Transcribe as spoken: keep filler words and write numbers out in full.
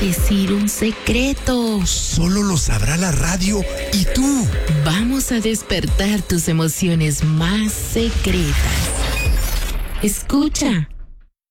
decir un secreto. Solo lo sabrá la radio y tú. Vamos a despertar tus emociones más secretas. Escucha.